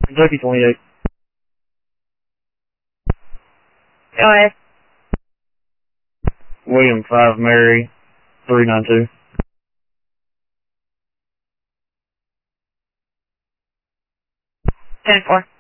Kentucky 28. Go ahead. William 5 Mary 392. 10-4.